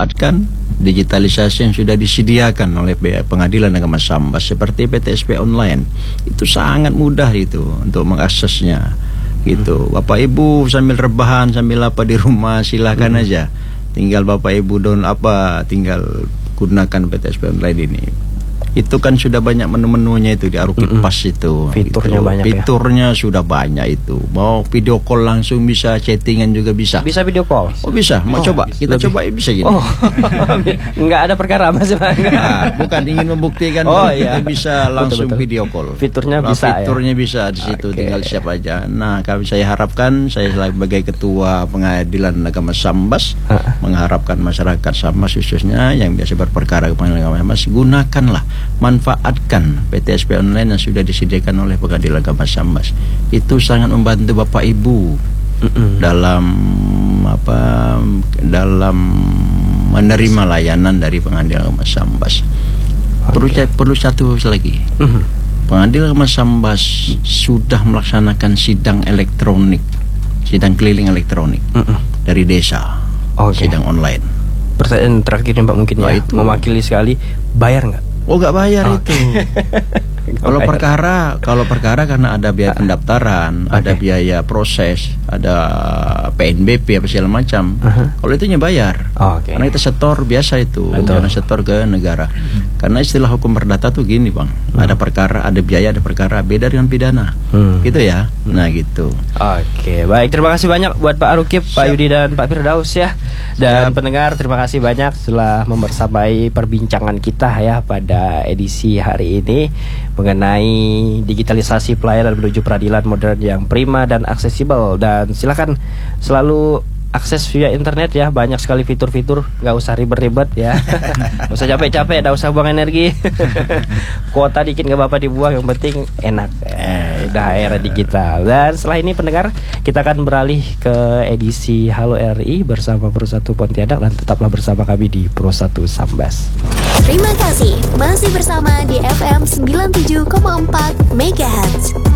memanfaatkan digitalisasi yang sudah disediakan oleh Pengadilan Agama Sambas seperti PTSP online. Itu sangat mudah itu untuk mengaksesnya gitu. Bapak Ibu sambil rebahan sambil apa di rumah silakan aja. Tinggal Bapak Ibu tinggal gunakan PTSP online ini. Itu kan sudah banyak menu-menunya itu di Arukip Pas itu. Fiturnya gitu. banyak. Fiturnya sudah banyak itu. Mau video call langsung bisa, chattingan juga bisa. Bisa video call? Oh bisa, mau coba? Kita coba bisa gini. Oh, nggak ada perkara Mas. Nah, bukan ingin membuktikan kita bisa langsung betul. Video call. Fiturnya bisa. Fiturnya bisa di situ, tinggal siap aja. Nah, saya harapkan saya sebagai Ketua Pengadilan Agama Sambas mengharapkan masyarakat Sambas khususnya yang biasa berperkara ke Pengadilan Agama Sambas, gunakanlah, manfaatkan PTSP online yang sudah disediakan oleh Pengadilan Agama Sambas. Itu sangat membantu Bapak Ibu dalam menerima layanan dari Pengadilan Agama Sambas. Perlu satu lagi. Pengadilan Agama Sambas sudah melaksanakan sidang elektronik, sidang keliling elektronik dari desa, sidang online. Pertanyaan terakhir nih Pak mungkin ya, mewakili sekali, bayar nggak? Oh, nggak bayar itu. Kalau perkara karena ada biaya pendaftaran, ada biaya proses, ada PNBP apa segala macam. Kalau itunya bayar. Karena kita setor biasa itu, karena setor ke negara. Karena istilah hukum perdata tuh gini Bang, ada perkara, ada biaya, ada perkara, beda dengan pidana. Gitu ya. Nah gitu. Oke, baik, terima kasih banyak buat Pak Arukip, Pak Yudi dan Pak Firdaus ya. Dan pendengar terima kasih banyak telah membersamai perbincangan kita ya pada edisi hari ini mengenai digitalisasi pelayanan menuju peradilan modern yang prima dan aksesibel. Dan silakan selalu akses via internet ya, banyak sekali fitur-fitur, nggak usah ribet-ribet ya. Nggak usah capek-capek, nggak usah buang energi. Kuota dikit nggak apa-apa dibuang, yang penting enak. Udah era digital. Dan setelah ini pendengar, kita akan beralih ke edisi Halo RI bersama Pro 1 Pontianak, dan tetaplah bersama kami di Pro 1 Sambas. Terima kasih masih bersama di FM 97,4 MHz.